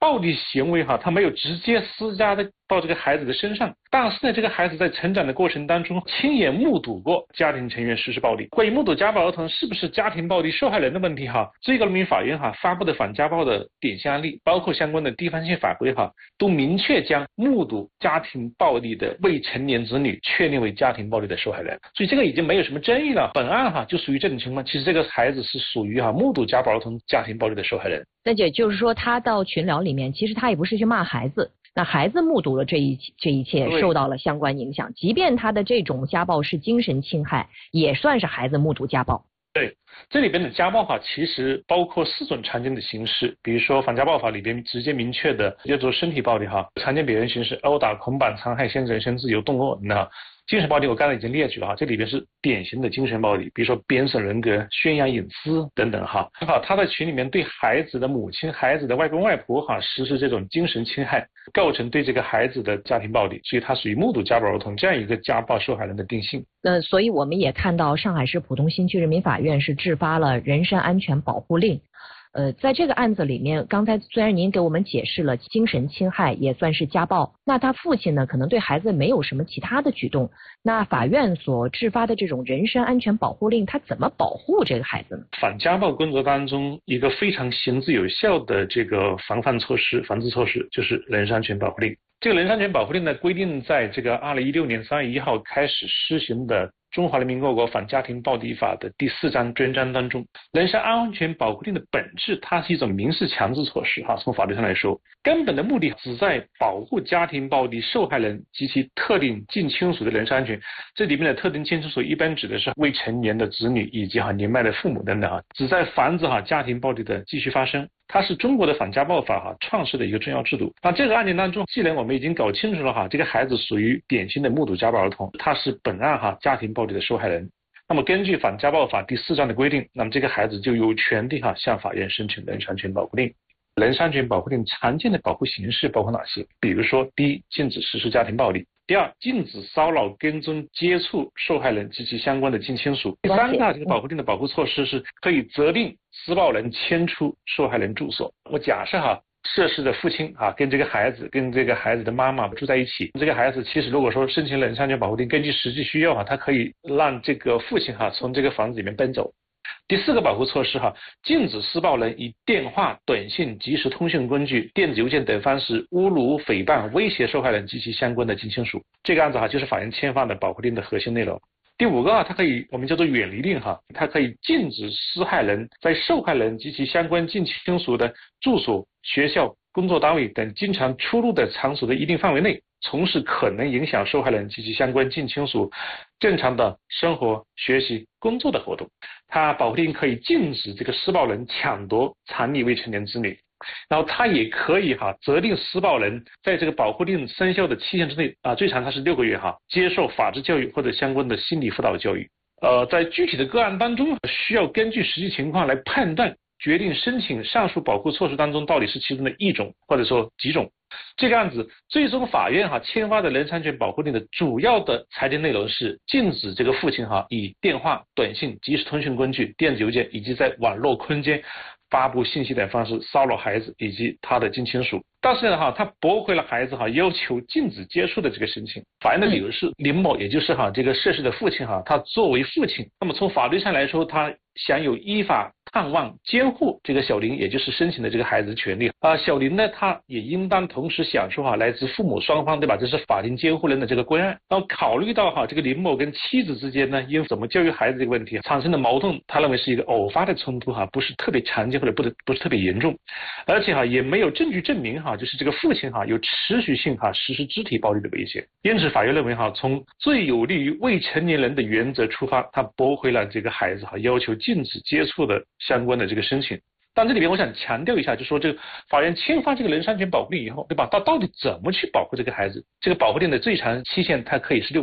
暴力行为哈，他没有直接施加到这个孩子的身上，但是呢，这个孩子在成长的过程当中亲眼目睹过家庭成员实施暴力。关于目睹家暴儿童是不是家庭暴力受害人的问题哈，最高人民法院哈发布的反家暴的典型案例，包括相关的地方性法规哈，都明确将目睹家庭暴力的未成年子女确定为家庭暴力的受害人，所以这个已经没有什么争议了。本案哈就属于这种情况，其实这个孩子是属于目睹家暴儿童家庭暴力的受害人。 那也就是说，他到群聊里面，其实他也不是去骂孩子。那孩子目睹了这一切，受到了相关影响，即便他的这种家暴是精神侵害，也算是孩子目睹家暴。 对，这里边的家暴法其实包括4种常见的形式，比如说反家暴法里边直接明确的叫做身体暴力常见表现形式殴打、捆绑、残害、限制人身自由、动恶精神暴力我刚才已经列举了这里边是典型的精神暴力，比如说贬损人格、宣扬隐私等等他在群里面对孩子的母亲、孩子的外公外婆实施这种精神侵害，构成对这个孩子的家庭暴力，所以他属于目睹家暴儿童这样一个家暴受害人的定性。 所以我们也看到上海市浦东新区人民法院是制发了人身安全保护令。在这个案子里面，刚才虽然您给我们解释了精神侵害也算是家暴，那他父亲呢可能对孩子没有什么其他的举动，那法院所制发的这种人身安全保护令，他怎么保护这个孩子呢？ 反家暴工作当中一个非常行之有效的这个防治措施就是人身安全保护令。这个人身安全保护令呢规定在这个2016年3月1号开始施行的中华人民共和国反家庭暴力法的第4章专章当中，人身安全保护令的本质它是一种民事强制措施从法律上来说，根本的目的旨在保护家庭暴力受害人及其特定近亲属的人身安全。这里面的特定近亲属一般指的是未成年的子女以及年迈的父母等等旨在防止家庭暴力的继续发生。它是中国的反家暴法创世的一个重要制度。那这个案件当中，既然我们已经搞清楚了这个孩子属于典型的目睹家暴儿童，他是本案家庭暴力的受害人，那么根据反家暴法第4章的规定，那么这个孩子就有权利向法院申请人身安全保护令。人身安全保护令常见的保护形式包括哪些？比如说，第一，禁止实施家庭暴力；第二，禁止骚扰、跟踪、接触受害人及其相关的近亲属；第三个，这个保护令的保护措施是可以责令施暴人迁出受害人住所。我假设涉事的父亲跟这个孩子的妈妈住在一起，这个孩子其实如果说申请人身安全保护令，根据实际需要他可以让这个父亲从这个房子里面奔走。第4个保护措施禁止施暴人以电话、短信、即时通讯工具、电子邮件等方式侮辱、诽谤、威胁受害人及其相关的近亲属。这个案子就是法院签发的保护令的核心内容。第5个它可以我们叫做远离令它可以禁止施害人在受害人及其相关近亲属的住所、学校、工作单位等经常出入的场所的一定范围内从事可能影响受害人及其相关近亲属正常的生活、学习、工作的活动。它保护令可以禁止这个施暴人抢夺、藏匿未成年子女，然后他也可以责令施暴人在这个保护令生效的期限之内最长它是6个月接受法治教育或者相关的心理辅导教育。在具体的个案当中需要根据实际情况来判断决定申请上述保护措施当中到底是其中的一种或者说几种。这个案子最终法院签发的人身安全保护令的主要的裁定内容是禁止这个父亲以电话、短信、即时通讯工具、电子邮件以及在网络空间发布信息等方式骚扰孩子以及他的近亲属。但是呢他驳回了孩子要求禁止接触的这个申请。法院的理由是林某也就是这个涉事的父亲他作为父亲，那么从法律上来说他享有依法探望监护这个小林也就是申请的这个孩子的权利小林呢他也应当同时享受来自父母双方对吧，这是法定监护人的这个关爱。然后考虑到这个林某跟妻子之间呢因怎么教育孩子这个问题产生的矛盾，他认为是一个偶发的冲突不是特别常见或者不是特别严重，而且也没有证据证明就是这个父亲有持续性实施肢体暴力的危险。因此法院认为从最有利于未成年人的原则出发，他驳回了这个孩子要求禁止接触的相关的这个申请。但这里边我想强调一下，就是说这个法院签发这个人身安全保护令以后，对吧？他到底怎么去保护这个孩子？这个保护令的最长期限它可以是6个月，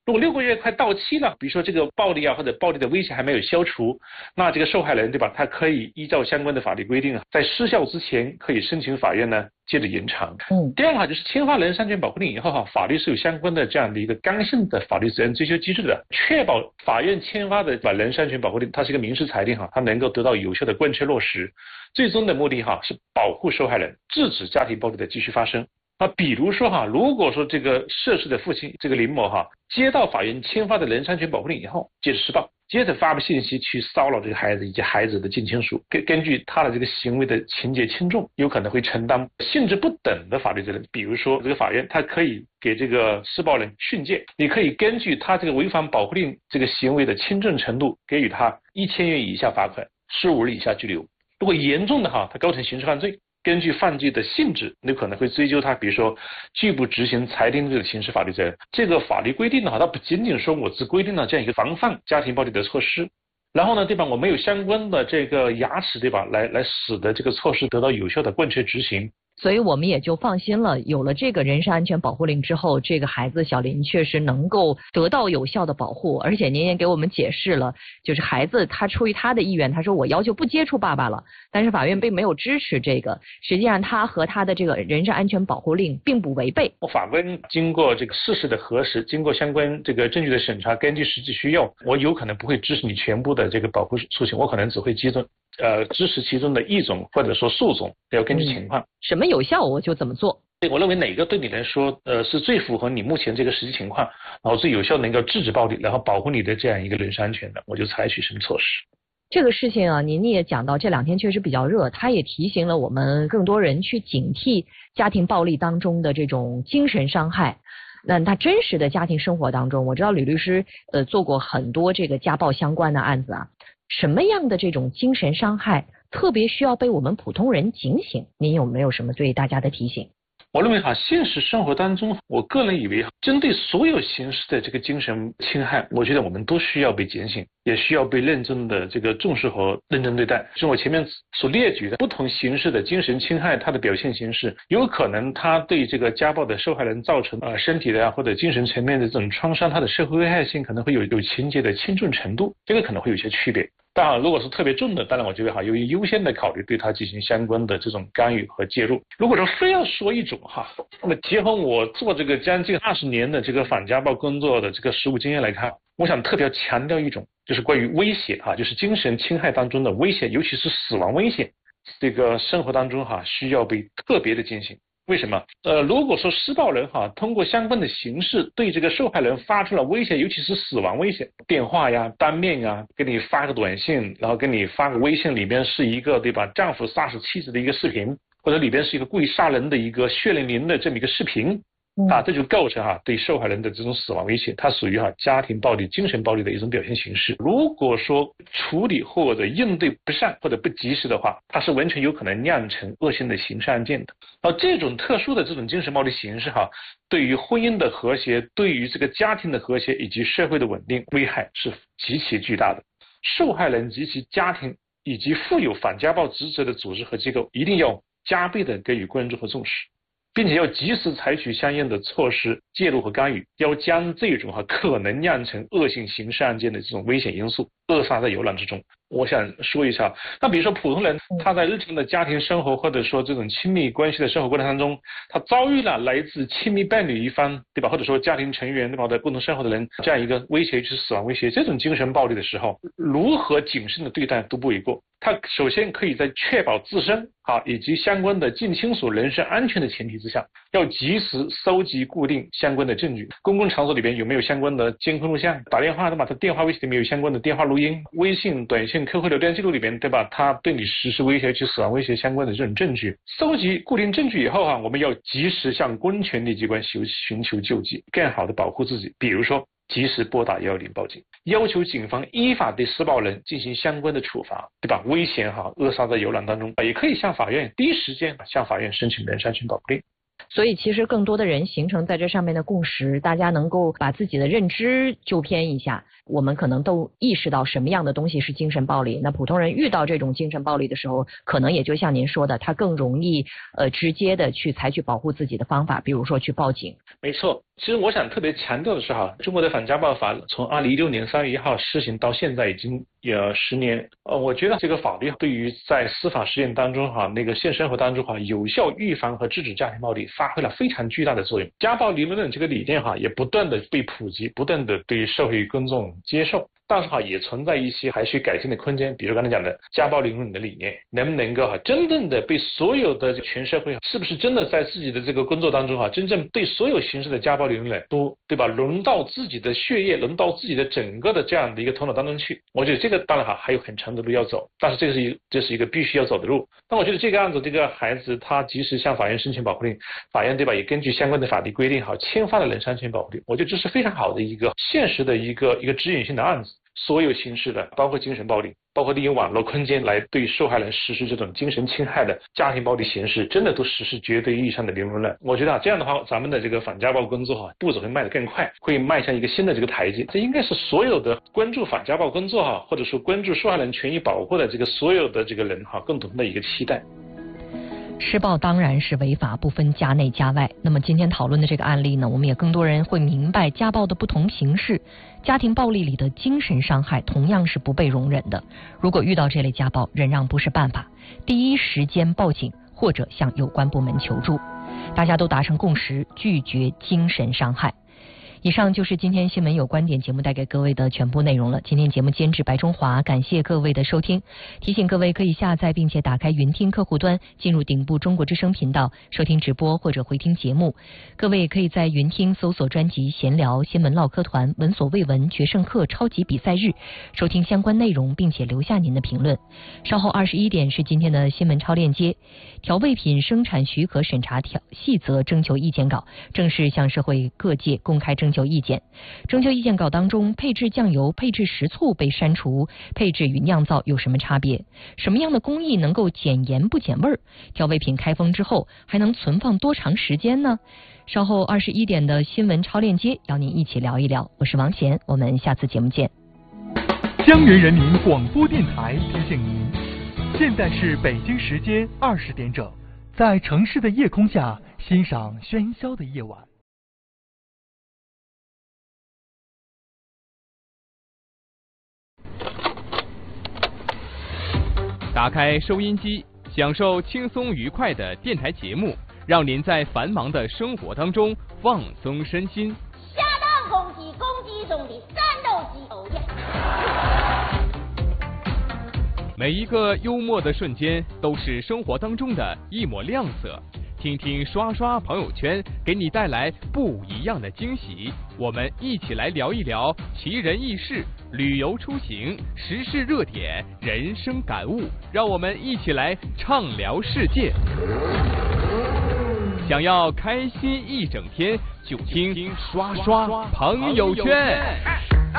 如果6个月快到期了，比如说这个暴力或者暴力的威胁还没有消除，那这个受害人对吧，他可以依照相关的法律规定，在失效之前可以申请法院呢接着延长。第二个就是签发人身安全保护令以后法律是有相关的这样的一个刚性的法律责任追究机制的，确保法院签发的人身安全保护令，它是一个民事裁定它能够得到有效的贯彻落实，最终的目的是保护受害人，制止家庭暴力的继续发生。比如说如果说这个涉事的父亲这个林某接到法院签发的人身安全保护令以后，接着施暴，接着发布信息去骚扰这个孩子以及孩子的近亲属，根据他的这个行为的情节轻重，有可能会承担性质不等的法律责任。比如说这个法院他可以给这个施暴人训诫，你可以根据他这个违反保护令这个行为的轻重程度，给予他1000元以下罚款，15日以下拘留。如果严重的他构成刑事犯罪，根据犯罪的性质，你可能会追究他，比如说拒不执行裁定这个刑事法律责任。这个法律规定它不仅仅说我只规定了这样一个防范家庭暴力的措施，然后呢，对吧？我没有相关的这个牙齿，对吧？来使得这个措施得到有效的贯彻执行。 所以我们也就放心了，有了这个人身安全保护令之后，这个孩子小林确实能够得到有效的保护。而且您也给我们解释了，就是孩子他出于他的意愿，他说我要求不接触爸爸了，但是法院并没有支持这个，实际上他和他的这个人身安全保护令并不违背。 法官经过这个事实的核实，经过相关这个证据的审查，根据实际需要，我有可能不会支持你全部的这个保护诉请，我可能只会支持其中的一种或者说数种，要根据情况。 什么有效我就怎么做。 我认为哪个对你来说是最符合你目前这个实际情况，然后最有效能够制止暴力，然后保护你的这样一个人身安全的，我就采取什么措施。 这个事情您也讲到这2天确实比较热，它也提醒了我们更多人去警惕家庭暴力当中的这种精神伤害。那他真实的家庭生活当中，我知道吕律师做过很多这个家暴相关的案子什么样的这种精神伤害特别需要被我们普通人警醒？您有没有什么对大家的提醒？ 我认为现实生活当中，我个人以为针对所有形式的这个精神侵害，我觉得我们都需要被警醒，也需要被认真的这个重视和认真对待。就我前面所列举的不同形式的精神侵害，它的表现形式有可能它对这个家暴的受害人造成身体的或者精神层面的这种创伤，它的社会危害性可能会有情节的轻重程度，这个可能会有些区别。当然如果是特别重的，当然我觉得由于优先的考虑对它进行相关的这种干预和介入。如果说非要说一种那么结合我做这个将近20年的这个反家暴工作的这个实务经验来看，我想特别强调一种，就是关于威胁就是精神侵害当中的威胁，尤其是死亡威胁，这个生活当中需要被特别的警醒。为什么？如果说施暴人通过相关的形式对这个受害人发出了威胁，尤其是死亡威胁，电话当面给你发个短信，然后给你发个微信，里边是一个对吧丈夫杀死妻子的一个视频，或者里边是一个故意杀人的一个血淋淋的这么一个视频这就构成对受害人的这种死亡威胁，它属于家庭暴力、精神暴力的一种表现形式。如果说处理或者应对不善或者不及时的话，它是完全有可能酿成恶性的刑事案件的。这种特殊的这种精神暴力形式对于婚姻的和谐，对于这个家庭的和谐以及社会的稳定危害是极其巨大的。受害人及其家庭以及负有反家暴职责的组织和机构一定要加倍的给予关注和重视，并且要及时采取相应的措施介入和干预，要将这种可能酿成恶性刑事案件的这种危险因素扼杀在摇篮之中。我想说一下，那比如说普通人他在日常的家庭生活或者说这种亲密关系的生活过程当中，他遭遇了来自亲密伴侣一方对吧，或者说家庭成员对吧的共同生活的人这样一个威胁，就是死亡威胁，这种精神暴力的时候，如何谨慎的对待都不为过。他首先可以在确保自身以及相关的近亲属人身安全的前提之下，要及时搜集固定相关的证据。公共场所里边有没有相关的监控录像？打电话对吧？他电话威胁里面有相关的电话录音、微信、短信、QQ 聊天记录里边对吧？他对你实施威胁及死亡威胁相关的这种证据。搜集固定证据以后我们要及时向公权力机关寻求救济，更好的保护自己。比如说及时拨打110报警，要求警方依法对施暴人进行相关的处罚，对吧？危险扼杀在摇篮当中，也可以向法院第一时间向法院申请人身安全保护令。 所以其实更多的人形成在这上面的共识，大家能够把自己的认知纠偏一下，我们可能都意识到什么样的东西是精神暴力。那普通人遇到这种精神暴力的时候，可能也就像您说的，他更容易直接的去采取保护自己的方法，比如说去报警。 没错， 其实我想特别强调的是中国的反家暴法从2016年3月1号施行到现在已经有10年。我觉得这个法律对于在司法实践当中那个现实生活当中有效预防和制止家庭暴力发挥了非常巨大的作用。家暴理论这个理念也不断的被普及，不断的对社会公众接受。但是也存在一些还需改进的空间，比如刚才讲的家暴理论的理念，能不能够真正的被所有的全社会，是不是真的在自己的这个工作当中真正对所有形式的家暴理论都对吧，融到自己的血液，融到自己的整个的这样的一个头脑当中去。我觉得这个当然还有很长的路要走，但是这是一个必须要走的路。但我觉得这个案子，这个孩子他即使向法院申请保护令，法院对吧也根据相关的法律规定签发了人身安全保护令。我觉得这是非常好的一个现实的一个指引性的案子。所有形式的，包括精神暴力，包括利用网络空间来对受害人实施这种精神侵害的家庭暴力形式，真的都实施绝对意义上的零容忍。我觉得这样的话，咱们的这个反家暴工作步骤会迈得更快，会迈向一个新的这个台阶。这应该是所有的关注反家暴工作或者说关注受害人权益保护的这个所有的这个人共同的一个期待。 施暴当然是违法，不分家内家外。那么今天讨论的这个案例呢，我们也更多人会明白家暴的不同形式。家庭暴力里的精神伤害同样是不被容忍的。如果遇到这类家暴，忍让不是办法，第一时间报警或者向有关部门求助。大家都达成共识，拒绝精神伤害。以上就是今天新闻有观点节目带给各位的全部内容了。今天节目监制白中华，感谢各位的收听。提醒各位可以下载并且打开云听客户端，进入顶部中国之声频道收听直播或者回听节目。各位也可以在云听搜索专辑闲聊、新闻唠嗑团、闻所未闻、决胜课、超级比赛日，收听相关内容并且留下您的评论。稍后21点是今天的新闻超链接。调味品生产许可审查细则征求意见稿正式向社会各界公开征求意见。征求意见稿当中，配制酱油、配制食醋被删除，配制与酿造有什么差别？什么样的工艺能够减盐不减味儿？调味品开封之后还能存放多长时间呢？稍后21点的新闻超链接邀您一起聊一聊。我是王贤，我们下次节目见。 江源人民广播电台提醒您，现在是北京时间20点整，在城市的夜空下欣赏喧嚣的夜晚。 打开收音机，享受轻松愉快的电台节目，让您在繁忙的生活当中放松身心。 下蛋公鸡中的战斗机，哦耶！ 每一个幽默的瞬间都是生活当中的一抹亮色。听听刷刷朋友圈，给你带来不一样的惊喜。我们一起来聊一聊奇人异事、旅游出行、时事热点、人生感悟，让我们一起来畅聊世界。想要开心一整天，就听刷刷朋友圈。